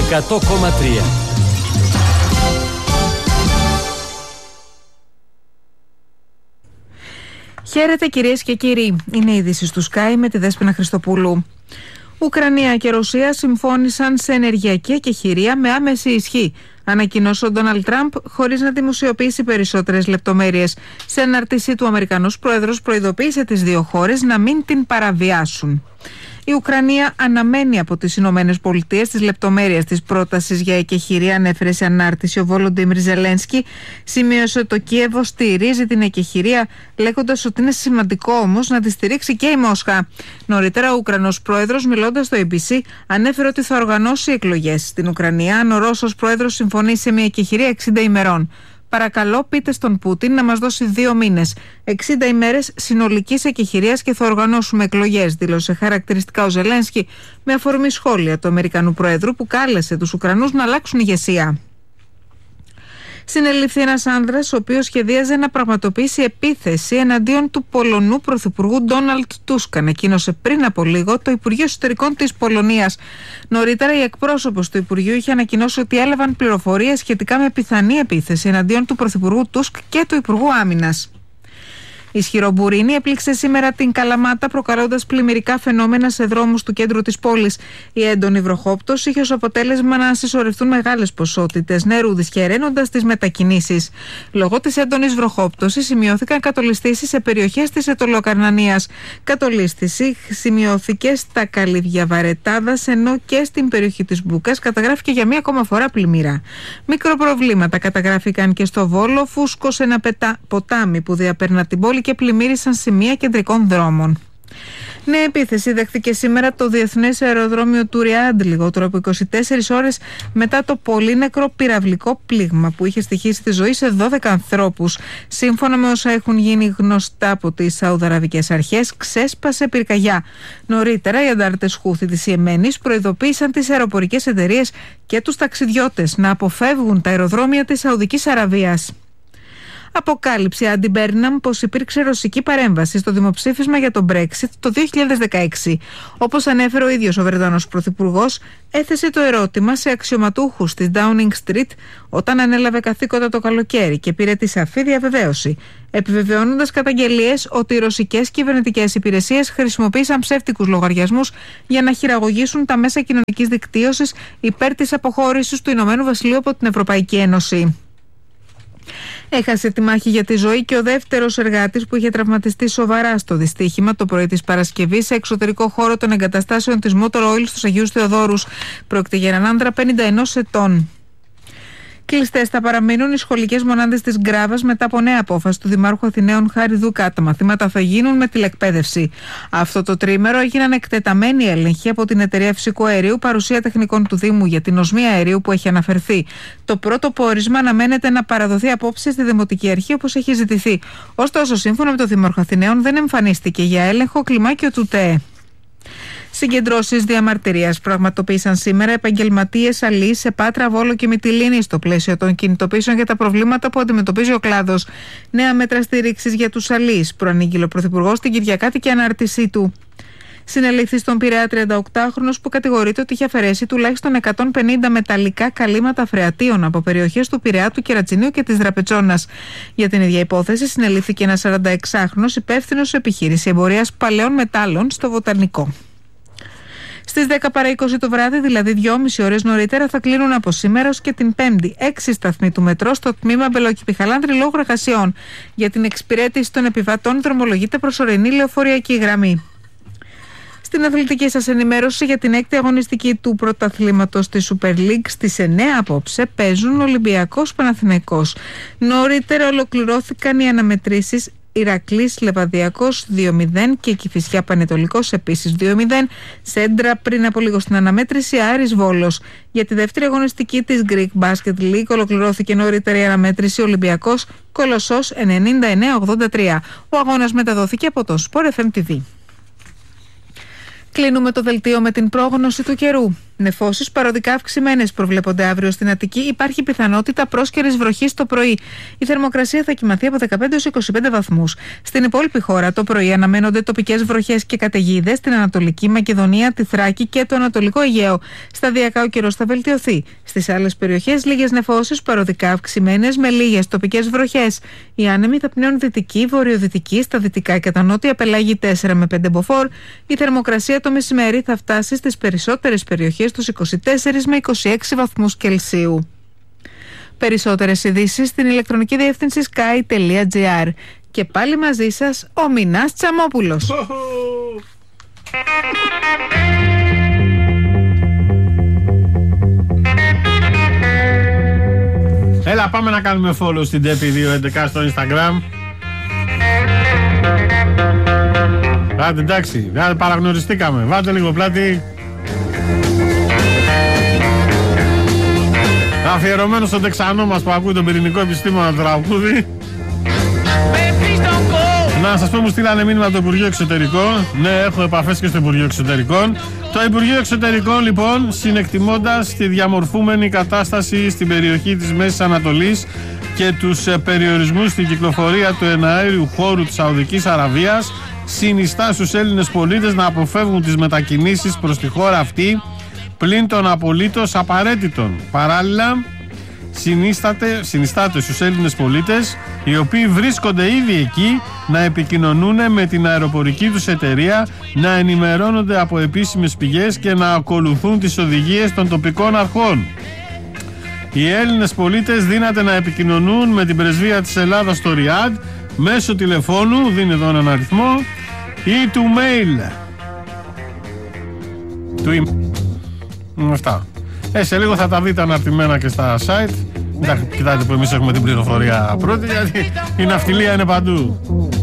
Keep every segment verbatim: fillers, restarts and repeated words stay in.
εκατό κόμμα τρία. Χαίρετε κυρίες και κύριοι, είναι η είδηση του Sky με τη Δέσποινα Χριστοπούλου. Ουκρανία και Ρωσία συμφώνησαν σε ενεργειακή εκεχηρία με άμεση ισχύ, ανακοινώσε ο Ντόναλντ Τραμπ χωρίς να δημοσιοποιήσει περισσότερες λεπτομέρειες. Σε ανάρτησή του, ο Αμερικανός Πρόεδρος προειδοποίησε τις δύο χώρες να μην την παραβιάσουν. Η Ουκρανία αναμένει από τις Ηνωμένες Πολιτείες τις λεπτομέρειες της πρότασης για εκεχηρία, ανέφερε σε ανάρτηση ο Βόλοντιμιρ Ζελένσκι. Σημείωσε ότι το Κίεβο στηρίζει την εκεχηρία, λέγοντας ότι είναι σημαντικό όμως να τη στηρίξει και η Μόσχα. Νωρίτερα, ο Ουκρανός Πρόεδρος, μιλώντας στο έι μπι σι, ανέφερε ότι θα οργανώσει εκλογές στην Ουκρανία αν ο Ρώσος Πρόεδρος συμφωνήσει σε μια εκεχηρία εξήντα ημερών. Παρακαλώ, πείτε στον Πούτιν να μας δώσει δύο μήνες. εξήντα ημέρες συνολικής εκεχηρίας και θα οργανώσουμε εκλογές, δήλωσε χαρακτηριστικά ο Ζελένσκι με αφορμή σχόλια του Αμερικανού Προέδρου που κάλεσε τους Ουκρανούς να αλλάξουν ηγεσία. Συνελήφθη ένας άνδρας ο οποίος σχεδίαζε να πραγματοποιήσει επίθεση εναντίον του Πολωνού Πρωθυπουργού Ντόναλντ Τούσκ, ανακοίνωσε πριν από λίγο το Υπουργείο Εσωτερικών της Πολωνίας. Νωρίτερα, η εκπρόσωπος του Υπουργείου είχε ανακοινώσει ότι έλαβαν πληροφορίες σχετικά με πιθανή επίθεση εναντίον του Πρωθυπουργού Τούσκ και του Υπουργού Άμυνας. Ισχυρό μπουρίνι έπληξε σήμερα την Καλαμάτα, προκαλώντας πλημμυρικά φαινόμενα σε δρόμους του κέντρου της πόλης. Η έντονη βροχόπτωση είχε ως αποτέλεσμα να συσσωρευτούν μεγάλες ποσότητες νερού, δυσχεραίνοντας τις μετακινήσεις. Λόγω της έντονης βροχόπτωσης σημειώθηκαν κατολιστήσεις σε περιοχές της Αιτωλοκαρνανίας. Κατολίσθηση σημειώθηκε στα Καλύβια Βαρετάδας, ενώ και στην περιοχή της Μπούκας καταγράφηκε για μία ακόμα φορά πλημμύρα. Μικροπροβλήματα καταγράφηκαν και στο Βόλο, φούσκωσε ένα πετα... ποτάμι που διαπέρνα την πόλη και πλημμύρισαν σημεία κεντρικών δρόμων. Νέα επίθεση δέχτηκε σήμερα το Διεθνές Αεροδρόμιο του Ριάντ, λιγότερο από είκοσι τέσσερις ώρες μετά το πολύ νεκρό πυραυλικό πλήγμα που είχε στοιχήσει τη ζωή σε δώδεκα ανθρώπους. Σύμφωνα με όσα έχουν γίνει γνωστά από τις Σαουδαραβικές αρχές, ξέσπασε πυρκαγιά. Νωρίτερα, οι αντάρτες Χούθη της Ιεμένης προειδοποίησαν τις αεροπορικές εταιρείες και τους ταξιδιώτες να αποφεύγουν τα αεροδρόμια της Σαουδικής Αραβίας. Αποκάλυψε Άντι Μπέρναμ πως υπήρξε ρωσική παρέμβαση στο δημοψήφισμα για το Brexit το δύο χιλιάδες δεκαέξι. Όπως ανέφερε ο ίδιος ο Βρετανός Πρωθυπουργός, έθεσε το ερώτημα σε αξιωματούχους της Downing Street όταν ανέλαβε καθήκοντα το καλοκαίρι και πήρε τη σαφή διαβεβαίωση, επιβεβαιώνοντας καταγγελίες ότι οι ρωσικές κυβερνητικές υπηρεσίες χρησιμοποίησαν ψεύτικους λογαριασμούς για να χειραγωγήσουν τα μέσα κοινωνικής δικτύωσης υπέρ της αποχώρησης του Ηνωμένου Βασιλείου από την Ευρωπαϊκή Ένωση. Έχασε τη μάχη για τη ζωή και ο δεύτερος εργάτης που είχε τραυματιστεί σοβαρά στο δυστύχημα το πρωί της Παρασκευής σε εξωτερικό χώρο των εγκαταστάσεων της Motor Oil στους Αγίους Θεοδόρους. Πρόκειται για έναν άντρα πενήντα ενός ετών. Κλειστές θα παραμείνουν οι σχολικές μονάδες της Γκράβας μετά από νέα απόφαση του Δημάρχου Αθηναίων Χάρη Δούκα. Τα μαθήματα θα γίνουν με τηλεκπαίδευση. Αυτό το τρίμερο έγιναν εκτεταμένοι έλεγχοι από την εταιρεία φυσικού αερίου, παρουσία τεχνικών του Δήμου για την οσμία αερίου που έχει αναφερθεί. Το πρώτο πόρισμα αναμένεται να παραδοθεί απόψε στη Δημοτική Αρχή όπως έχει ζητηθεί. Ωστόσο, σύμφωνα με το Δήμαρχο Αθηναίων, δεν εμφανίστηκε για έλεγχο κλιμάκιο του ΤΕΕ. Συγκεντρώσεις διαμαρτυρίας πραγματοποίησαν σήμερα επαγγελματίες αλείς σε Πάτρα, Βόλο και Μυτιλήνη στο πλαίσιο των κινητοποιήσεων για τα προβλήματα που αντιμετωπίζει ο κλάδος. Νέα μέτρα στήριξης για τους αλείς, προανήγγειλε ο Πρωθυπουργός την Κυριακάτικη ανάρτησή του. Συνελήφθη στον Πειραιά τριανταοκτάχρονος που κατηγορείται ότι είχε αφαιρέσει τουλάχιστον εκατόν πενήντα μεταλλικά καλύματα φρεατίων από περιοχές του Πειραιά, του Κερατσινίου και της Δραπετσόνας. Για την ίδια υπόθεση συνελήφθηκε ένας σαρανταεξάχρονος υπεύθυνος επιχείρηση εμπορίας παλαιών μετάλλων στο Βοτανικό. Στις δέκα παρά είκοσι το βράδυ, δηλαδή δυόμιση ώρες νωρίτερα, θα κλείνουν από σήμερα ως και την Πέμπτη έξι σταθμοί του μετρό στο τμήμα Μπελόκηπη-Χαλάνδρη λόγω εργασιών. Για την εξυπηρέτηση των επιβατών δρομολογείται προσωρινή λεωφοριακή γραμμή. Στην αθλητική σας ενημέρωση για την έκτη αγωνιστική του πρωταθλήματος της Super League στις εννέα απόψε παίζουν Ολυμπιακός Παναθηναϊκός. Νωρίτερα ολοκληρώθηκαν οι αναμετρήσεις Ηρακλής Λεβαδιακός δύο μηδέν και Κηφισιά Πανετολικός επίσης δύο μηδέν. Σέντρα πριν από λίγο στην αναμέτρηση Άρης Βόλος. Για τη δεύτερη αγωνιστική της Greek Basket League ολοκληρώθηκε νωρίτερα η αναμέτρηση Ολυμπιακός Κολοσσός ενενήντα εννέα ογδόντα τρία. Ο αγώνας μεταδόθηκε από το Sport εφ εμ τι βι. Κλείνουμε το δελτίο με την πρόγνωση του καιρού. Νεφώσεις παροδικά αυξημένες προβλέπονται αύριο στην Αττική. Υπάρχει πιθανότητα πρόσκαιρης βροχής το πρωί. Η θερμοκρασία θα κοιμαθεί από δεκαπέντε έως είκοσι πέντε βαθμούς. Στην υπόλοιπη χώρα το πρωί αναμένονται τοπικές βροχές και καταιγίδες στην Ανατολική Μακεδονία, τη Θράκη και το Ανατολικό Αιγαίο. Σταδιακά ο καιρός θα βελτιωθεί. Στις άλλες περιοχές λίγες νεφώσεις παροδικά αυξημένες με λίγες τοπικές βροχές. Οι άνεμοι θα πνέουν δυτική, βορειοδυτική, στα δυτικά και τα νότια πελάγη τέσσερα με πέντε μποφόρ. Η θερμοκρασία το μεσημέρι θα φτάσει στις περισσότερες περιοχές στους είκοσι τέσσερα με είκοσι έξι βαθμούς Κελσίου. Περισσότερες ειδήσεις στην ηλεκτρονική διεύθυνση sky τελεία gr. Και πάλι μαζί σας ο Μινάς Τσαμόπουλος. Έλα, πάμε να κάνουμε follow στην Τέπη δύο έντεκα στο Instagram. Άντε, εντάξει, παραγνωριστήκαμε. Βάλτε λίγο πλάτη. Αφιερωμένο στον Τεξανό μας που ακούει τον πυρηνικό επιστήμονα τραγούδι. Να σας πω, μου στείλανε μήνυμα από το Υπουργείο Εξωτερικών. Ναι, έχω επαφές και στο Υπουργείο Εξωτερικών. Το Υπουργείο Εξωτερικών, λοιπόν, συνεκτιμώντας τη διαμορφούμενη κατάσταση στην περιοχή της Μέσης Ανατολής και τους περιορισμούς στην κυκλοφορία του εναέριου χώρου της Σαουδικής Αραβίας, συνιστά στους Έλληνες πολίτες να αποφεύγουν τις μετακινήσεις προς τη χώρα αυτή πλην των απολύτως απαραίτητων. Παράλληλα, συνίσταται, συνιστάται στους Έλληνες πολίτες, οι οποίοι βρίσκονται ήδη εκεί, να επικοινωνούν με την αεροπορική τους εταιρεία, να ενημερώνονται από επίσημες πηγές και να ακολουθούν τις οδηγίες των τοπικών αρχών. Οι Έλληνες πολίτες δύναται να επικοινωνούν με την πρεσβεία της Ελλάδας στο Ριάντ μέσω τηλεφώνου, δίνει εδώ έναν αριθμό, ή του mail. Του email. Αυτά. Ε, σε λίγο θα τα δείτε αναρτημένα και στα site. Κοιτάξτε που εμείς έχουμε την πληροφορία πρώτη, γιατί η ναυτιλία είναι παντού.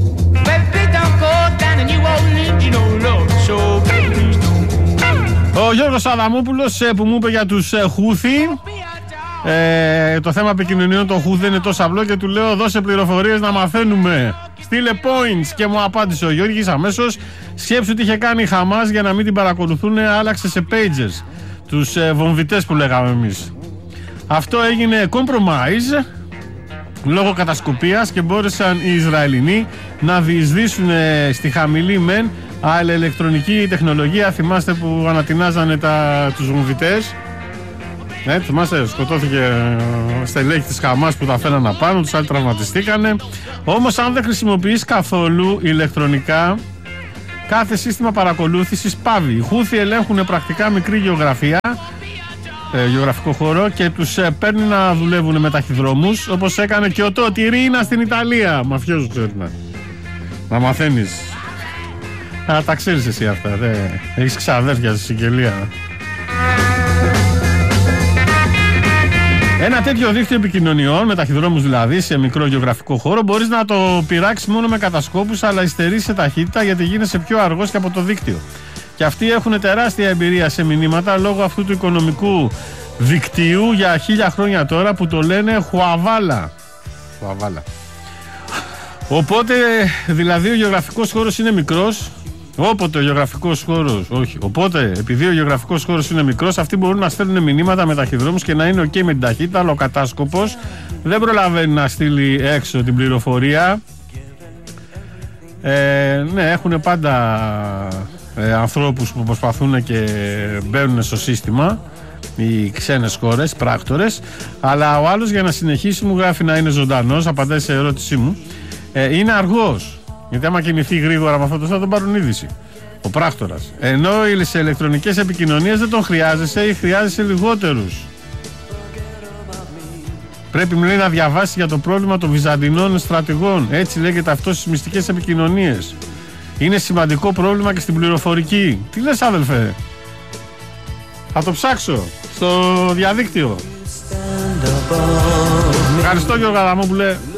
Ο Γιώργος Αδαμόπουλος που μου είπε για τους Χούθι, ε, το θέμα επικοινωνιών των Χούθι είναι τόσο απλό και του λέω δώσε πληροφορίες να μαθαίνουμε. Στείλε points και μου απάντησε ο Γιώργης αμέσως. Σκέψου τι είχε κάνει η Χαμάς για να μην την παρακολουθούν, άλλαξε σε pages τους ε, βομβιτές που λέγαμε εμείς. Αυτό έγινε compromise λόγω κατασκοπίας και μπόρεσαν οι Ισραηλινοί να διεισδύσουν ε, στη χαμηλή μεν αλλά ηλεκτρονική τεχνολογία. Θυμάστε που ανατινάζανε τα, τους βομβιτές. Ναι, θυμάστε, σκοτώθηκε ε, στελέχη της Χαμάς που τα φέραν απάνω, τους άλλοι τραυματιστήκανε. Όμως αν δεν χρησιμοποιείς καθόλου ηλεκτρονικά, κάθε σύστημα παρακολούθησης πάβει. Οι Χούθι ελέγχουν πρακτικά μικρή γεωγραφία, ε, γεωγραφικό χώρο, και τους ε, παίρνει να δουλεύουν με ταχυδρόμους, όπως έκανε και ο Τότι Ρίνα στην Ιταλία. Μαφιόζου ξέρει να, να μαθαίνεις. Α, τα ξέρεις εσύ αυτά, δε. Έχεις ξαδέρφια στη Σικελία. Ένα τέτοιο δίκτυο επικοινωνιών, με ταχυδρόμους δηλαδή, σε μικρό γεωγραφικό χώρο, μπορείς να το πειράξεις μόνο με κατασκόπους, αλλά υστερείς σε ταχύτητα γιατί γίνεσαι πιο αργός και από το δίκτυο. Και αυτοί έχουν τεράστια εμπειρία σε μηνύματα λόγω αυτού του οικονομικού δικτύου για χίλια χρόνια τώρα που το λένε Χουαβάλα. Χουαβάλα. Οπότε, δηλαδή, ο γεωγραφικός χώρος είναι μικρός. Όποτε ο γεωγραφικός χώρος, όχι, οπότε επειδή ο γεωγραφικός χώρος είναι μικρός, αυτοί μπορούν να στέλνουν μηνύματα με ταχυδρόμους και να είναι ok με την ταχύτητα, αλλά ο κατάσκοπος δεν προλαβαίνει να στείλει έξω την πληροφορία. Ε, ναι, έχουν πάντα ε, ανθρώπους που προσπαθούν και μπαίνουν στο σύστημα, οι ξένες χώρες, πράκτορες, αλλά ο άλλος για να συνεχίσει μου γράφει να είναι ζωντανός, απαντάει σε ερώτησή μου, ε, είναι αργός. Γιατί άμα κινηθεί γρήγορα με αυτό το θα τον πάρουν είδηση. Ο πράκτορας. Ενώ σε ηλεκτρονικές επικοινωνίες δεν τον χρειάζεσαι ή χρειάζεσαι λιγότερους. Πρέπει μου λέει να διαβάσει για το πρόβλημα των Βυζαντινών στρατηγών. Έτσι λέγεται αυτό στις μυστικές επικοινωνίες. Είναι σημαντικό πρόβλημα και στην πληροφορική. Τι λες αδελφέ? Θα το ψάξω στο διαδίκτυο. Ευχαριστώ Γιώργο Αδαμόπουλε.